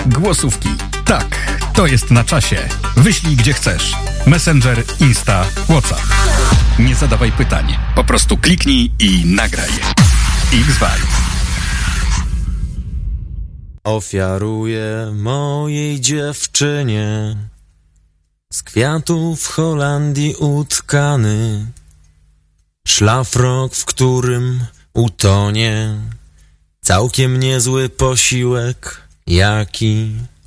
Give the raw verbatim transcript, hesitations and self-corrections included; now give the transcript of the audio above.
Głosówki. Tak, to jest na czasie. Wyślij gdzie chcesz. Messenger, Insta, WhatsApp. Nie zadawaj pytań. Po prostu kliknij i nagraj. X-Vibe. Ofiaruję mojej dziewczynie z kwiatów w Holandii utkany szlafrok, w którym utonie całkiem niezły posiłek, jaki